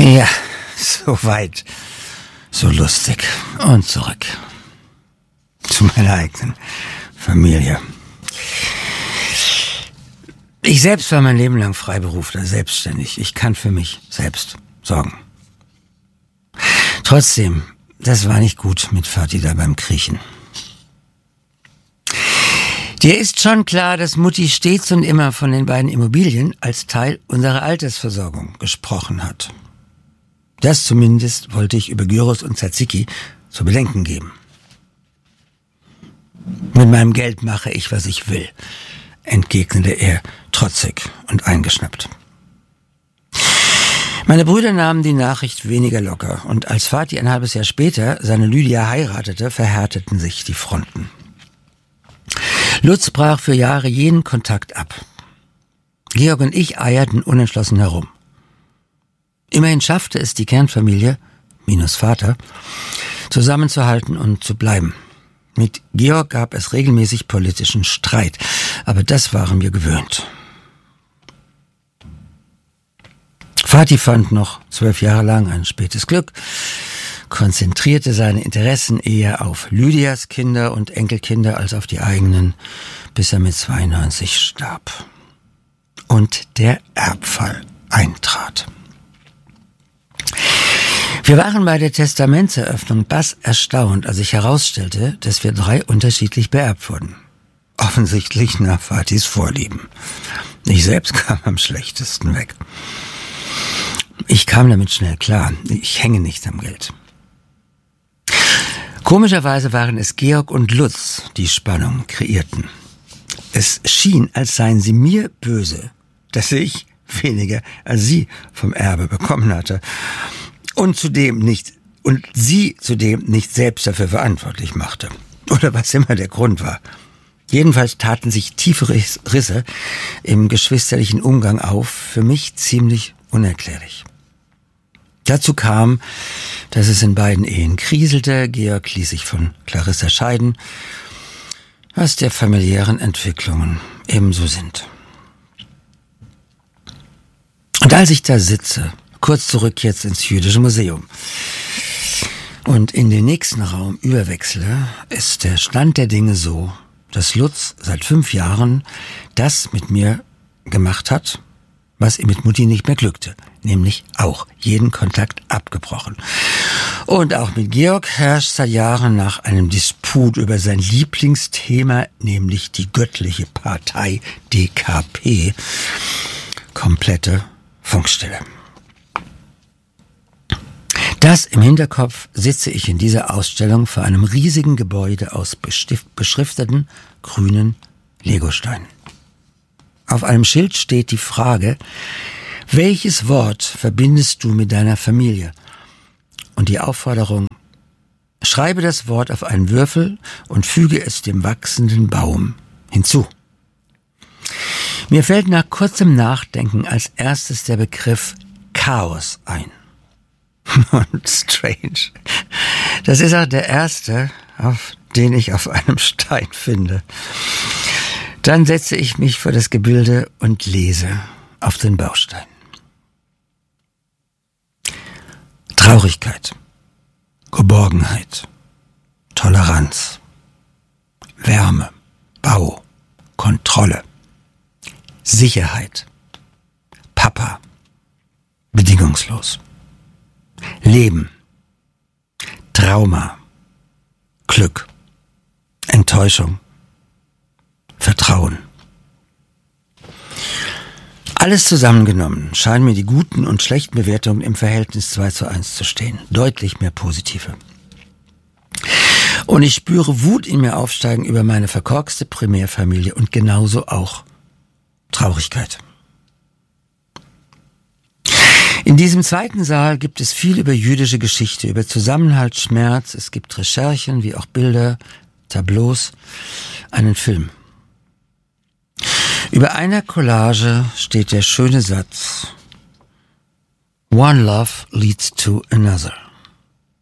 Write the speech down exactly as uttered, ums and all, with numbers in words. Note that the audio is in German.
Ja, so weit, so lustig und zurück zu meiner eigenen Familie. Ich selbst war mein Leben lang Freiberufler, selbstständig. Ich kann für mich selbst sorgen. Trotzdem, das war nicht gut mit Vati da beim Kriechen. Dir ist schon klar, dass Mutti stets und immer von den beiden Immobilien als Teil unserer Altersversorgung gesprochen hat. Das zumindest wollte ich über Gyros und Tzatziki zu bedenken geben. Mit meinem Geld mache ich, was ich will, entgegnete er trotzig und eingeschnappt. Meine Brüder nahmen die Nachricht weniger locker und als Vati ein halbes Jahr später seine Lydia heiratete, verhärteten sich die Fronten. Lutz brach für Jahre jeden Kontakt ab. Georg und ich eierten unentschlossen herum. Immerhin schaffte es die Kernfamilie, minus Vater, zusammenzuhalten und zu bleiben. Mit Georg gab es regelmäßig politischen Streit, aber das waren wir gewöhnt. Vati fand noch zwölf Jahre lang ein spätes Glück, konzentrierte seine Interessen eher auf Lydias Kinder und Enkelkinder als auf die eigenen, bis er mit zweiundneunzig starb. Und der Erbfall eintrat. Wir waren bei der Testamentseröffnung bass erstaunt, als sich herausstellte, dass wir drei unterschiedlich beerbt wurden. Offensichtlich nach Vatis Vorlieben. Ich selbst kam am schlechtesten weg. Ich kam damit schnell klar. Ich hänge nicht am Geld. Komischerweise waren es Georg und Lutz, die Spannung kreierten. Es schien, als seien sie mir böse, dass ich weniger als sie vom Erbe bekommen hatte. Und zudem nicht, und sie zudem nicht selbst dafür verantwortlich machte. Oder was immer der Grund war. Jedenfalls taten sich tiefe Risse im geschwisterlichen Umgang auf, für mich ziemlich unerklärlich. Dazu kam, dass es in beiden Ehen kriselte. Georg ließ sich von Clarissa scheiden, was der familiären Entwicklungen ebenso sind. Und als ich da sitze, kurz zurück jetzt ins Jüdische Museum, und in den nächsten Raum überwechsle, ist der Stand der Dinge so, dass Lutz seit fünf Jahren das mit mir gemacht hat, was ihm mit Mutti nicht mehr glückte, nämlich auch jeden Kontakt abgebrochen. Und auch mit Georg herrscht seit Jahren nach einem Disput über sein Lieblingsthema, nämlich die göttliche Partei D K P, komplette Funkstille. Das im Hinterkopf sitze ich in dieser Ausstellung vor einem riesigen Gebäude aus bestift- beschrifteten grünen Legosteinen. Auf einem Schild steht die Frage: Welches Wort verbindest du mit deiner Familie? Und die Aufforderung: Schreibe das Wort auf einen Würfel und füge es dem wachsenden Baum hinzu. Mir fällt nach kurzem Nachdenken als erstes der Begriff Chaos ein. Und strange. Das ist auch der erste, auf den ich auf einem Stein finde. Dann setze ich mich vor das Gebilde und lese auf den Baustein. Traurigkeit, Geborgenheit, Toleranz, Wärme, Bau, Kontrolle, Sicherheit, Papa, bedingungslos, Leben, Trauma, Glück, Enttäuschung, Vertrauen. Alles zusammengenommen scheinen mir die guten und schlechten Bewertungen im Verhältnis zwei zu eins zu stehen. Deutlich mehr positive. Und ich spüre Wut in mir aufsteigen über meine verkorkste Primärfamilie und genauso auch Traurigkeit. In diesem zweiten Saal gibt es viel über jüdische Geschichte, über Zusammenhalt, Schmerz. Es gibt Recherchen, wie auch Bilder, Tableaus, einen Film. Über einer Collage steht der schöne Satz: One love leads to another.